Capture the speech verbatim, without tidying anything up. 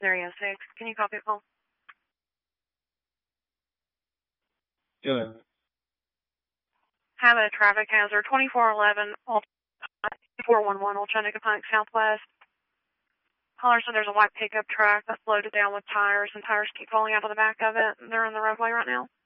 Area six. Can you copy a call? Yeah. Have a traffic hazard, twenty-four eleven, four one one, Alternative Pike Southwest. Caller said there's a white pickup truck that's loaded down with tires, and tires keep falling out of the back of it. They're in the roadway right now.